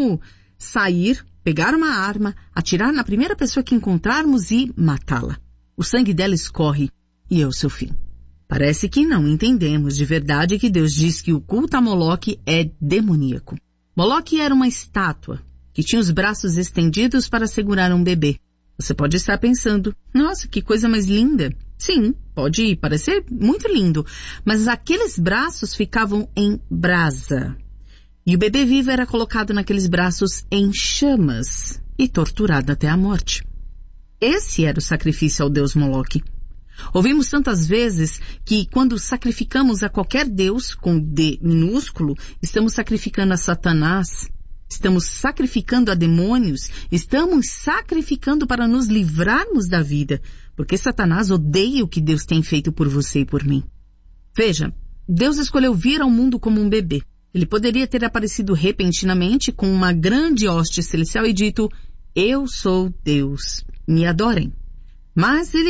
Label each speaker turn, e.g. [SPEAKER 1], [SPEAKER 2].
[SPEAKER 1] como sair, pegar uma arma, atirar na primeira pessoa que encontrarmos e matá-la. O sangue dela escorre e é o seu fim. Parece que não entendemos de verdade que Deus diz que o culto a Moloque é demoníaco. Moloque era uma estátua que tinha os braços estendidos para segurar um bebê. Você pode estar pensando, nossa, que coisa mais linda. Sim, pode parecer muito lindo, mas aqueles braços ficavam em brasa. E o bebê vivo era colocado naqueles braços em chamas e torturado até a morte. Esse era o sacrifício ao deus Moloque. Ouvimos tantas vezes que quando sacrificamos a qualquer deus, com D minúsculo, estamos sacrificando a Satanás, estamos sacrificando a demônios, estamos sacrificando para nos livrarmos da vida, porque Satanás odeia o que Deus tem feito por você e por mim. Veja, Deus escolheu vir ao mundo como um bebê. Ele poderia ter aparecido repentinamente com uma grande hoste celestial e dito, eu sou Deus, me adorem. Mas ele